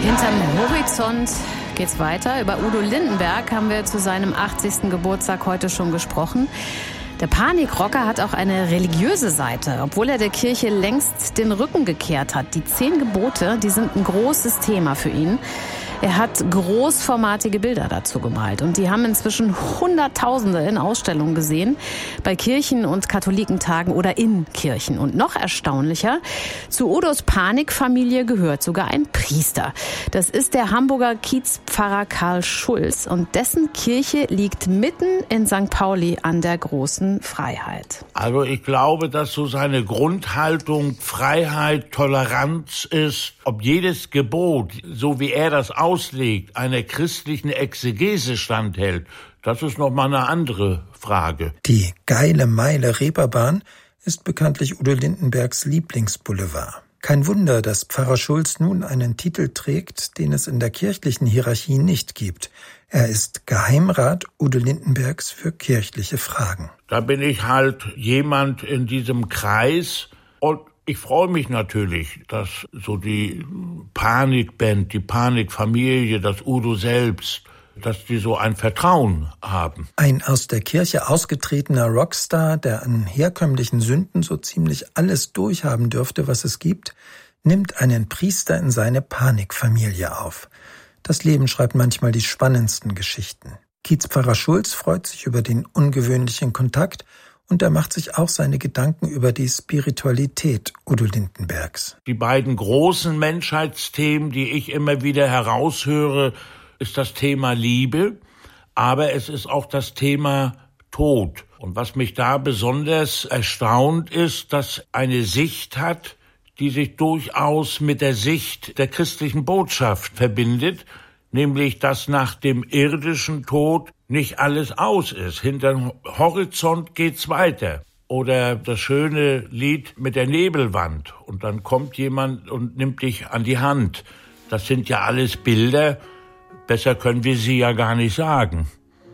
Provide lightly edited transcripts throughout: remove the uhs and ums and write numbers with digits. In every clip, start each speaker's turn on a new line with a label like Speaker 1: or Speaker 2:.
Speaker 1: Hinterm Horizont geht's weiter. Über Udo Lindenberg haben wir zu seinem 80. Geburtstag heute schon gesprochen. Der Panikrocker hat auch eine religiöse Seite, obwohl er der Kirche längst den Rücken gekehrt hat. Die 10 Gebote, die sind ein großes Thema für ihn. Er hat großformatige Bilder dazu gemalt und die haben inzwischen Hunderttausende in Ausstellungen gesehen, bei Kirchen- und Katholikentagen oder in Kirchen. Und noch erstaunlicher, zu Udos Panikfamilie gehört sogar ein Priester. Das ist der Hamburger Kiezpfarrer Karl Schulz und dessen Kirche liegt mitten in St. Pauli an der Großen Freiheit.
Speaker 2: Also ich glaube, dass so seine Grundhaltung Freiheit, Toleranz ist, ob jedes Gebot, so wie er das auslegt, einer christlichen Exegese standhält, das ist noch mal eine andere Frage.
Speaker 3: Die geile Meile Reeperbahn ist bekanntlich Udo Lindenbergs Lieblingsboulevard. Kein Wunder, dass Pfarrer Schulz nun einen Titel trägt, den es in der kirchlichen Hierarchie nicht gibt. Er ist Geheimrat Udo Lindenbergs für kirchliche Fragen.
Speaker 2: Da bin ich halt jemand in diesem Kreis und ich freue mich natürlich, dass so die Panikband, die Panikfamilie, das Udo selbst, dass die so ein Vertrauen haben.
Speaker 3: Ein aus der Kirche ausgetretener Rockstar, der an herkömmlichen Sünden so ziemlich alles durchhaben dürfte, was es gibt, nimmt einen Priester in seine Panikfamilie auf. Das Leben schreibt manchmal die spannendsten Geschichten. Kiezpfarrer Schulz freut sich über den ungewöhnlichen Kontakt und er macht sich auch seine Gedanken über die Spiritualität Udo Lindenbergs.
Speaker 2: Die beiden großen Menschheitsthemen, die ich immer wieder heraushöre, ist das Thema Liebe, aber es ist auch das Thema Tod. Und was mich da besonders erstaunt ist, dass eine Sicht hat, die sich durchaus mit der Sicht der christlichen Botschaft verbindet, nämlich dass nach dem irdischen Tod nicht alles aus ist. Hinterm Horizont geht's weiter. Oder das schöne Lied mit der Nebelwand. Und dann kommt jemand und nimmt dich an die Hand. Das sind ja alles Bilder. Besser können wir sie ja gar nicht sagen.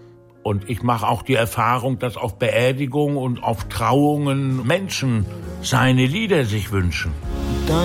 Speaker 2: Und ich mache auch die Erfahrung, dass auf Beerdigungen und auf Trauungen Menschen seine Lieder sich wünschen.